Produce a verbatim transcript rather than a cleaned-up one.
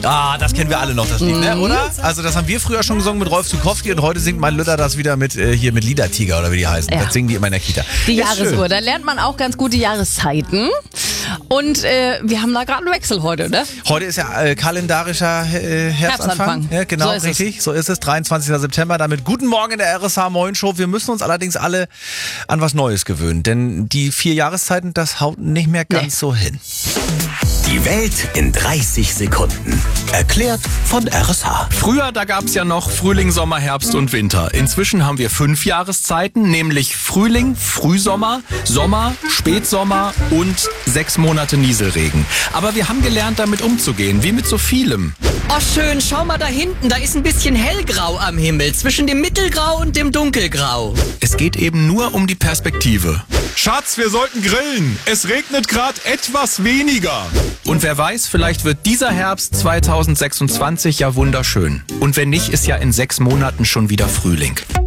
Ah, das kennen wir alle noch, das Lied, ne? Oder? Also das haben wir früher schon gesungen mit Rolf Zukowski und heute singt mein Lütter das wieder mit äh, hier mit Liedertiger oder wie die heißen. Ja. Das singen die immer in der Kita. Die Ist Jahresuhr, schön. da lernt man auch ganz gut die Jahreszeiten. Und äh, wir haben da gerade einen Wechsel heute, ne? Heute ist ja äh, kalendarischer äh, Herbstanfang. Herbstanfang. Ja, genau, So ist es. richtig. So ist es. dreiundzwanzigster September. Damit guten Morgen in der R S H Moin Show. Wir müssen uns allerdings alle an was Neues gewöhnen. Denn die vier Jahreszeiten, das haut nicht mehr ganz Nee. so hin. Die Welt in dreißig Sekunden. Erklärt von R S H. Früher, da gab's ja noch Frühling, Sommer, Herbst und Winter. Inzwischen haben wir fünf Jahreszeiten, nämlich Frühling, Frühsommer, Sommer, Spätsommer und sechs Monate Nieselregen. Aber wir haben gelernt, damit umzugehen, wie mit so vielem. Oh schön, schau mal da hinten, da ist ein bisschen hellgrau am Himmel, zwischen dem Mittelgrau und dem Dunkelgrau. Es geht eben nur um die Perspektive. Schatz, wir sollten grillen. Es regnet gerade etwas weniger. Und wer weiß, vielleicht wird dieser Herbst zweitausendsechsundzwanzig ja wunderschön. Und wenn nicht, ist ja in sechs Monaten schon wieder Frühling.